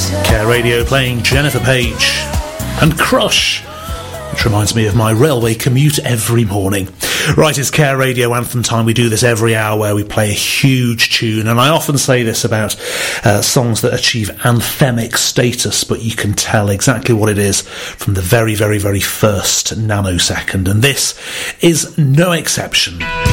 Care Radio playing Jennifer Page and Crush, which reminds me of my railway commute every morning. Right, it's Care Radio Anthem time. We do this every hour where we play a huge tune, and I often say this about songs that achieve anthemic status, but you can tell exactly what it is from the very, very, very first nanosecond, and this is no exception.